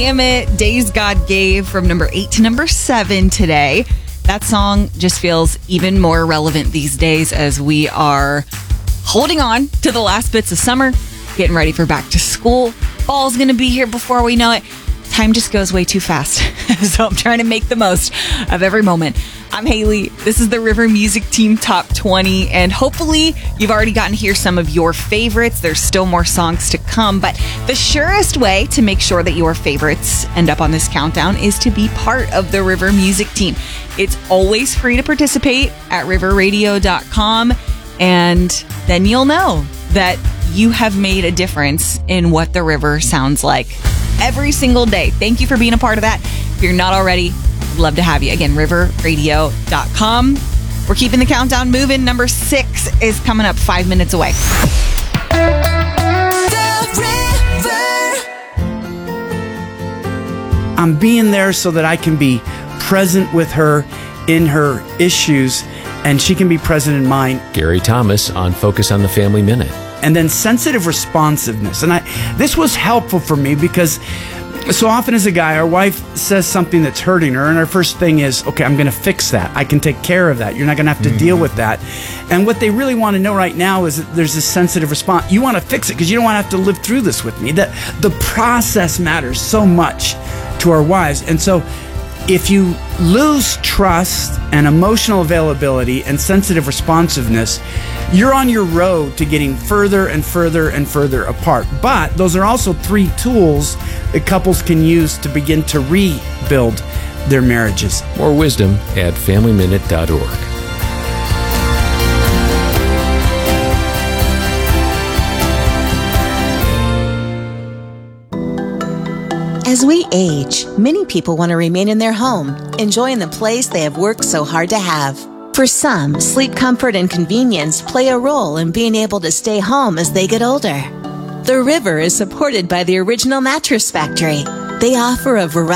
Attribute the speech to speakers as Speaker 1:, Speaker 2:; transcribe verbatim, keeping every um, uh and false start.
Speaker 1: Damn It, Days God Gave from number eight to number seven today. That song just feels even more relevant these days as we are holding on to the last bits of summer, getting ready for back to school. Fall's going to be here before we know it. Time just goes way too fast. So I'm trying to make the most of every moment. I'm Haley. This is the River Music Team Top twenty, and hopefully you've already gotten to hear some of your favorites. There's still more songs to come, but the surest way to make sure that your favorites end up on this countdown is to be part of the River Music Team. It's always free to participate at river radio dot com, and then you'll know that you have made a difference in what the river sounds like every single day. Thank you for being a part of that. If you're not already, I'd love to have you. Again, river radio dot com. We're keeping the countdown moving. Number six is coming up five minutes away.
Speaker 2: I'm being there so that I can be present with her in her issues, and she can be present in mine.
Speaker 3: Gary Thomas on Focus on the Family Minute.
Speaker 2: And then sensitive responsiveness. And I this was helpful for me because so often as a guy, our wife says something that's hurting her, and our first thing is, okay, I'm going to fix that. I can take care of that. You're not going to have to mm-hmm. deal with that. And what they really want to know right now is that there's this sensitive response. You want to fix it because you don't want to have to live through this with me. That the process matters so much to our wives. And so if you lose trust and emotional availability and sensitive responsiveness, you're on your road to getting further and further and further apart. But those are also three tools that couples can use to begin to rebuild their marriages.
Speaker 3: More wisdom at family minute dot org.
Speaker 4: As we age, many people want to remain in their home, enjoying the place they have worked so hard to have. For some, sleep comfort and convenience play a role in being able to stay home as they get older. The River is supported by the Original Mattress Factory. They offer a variety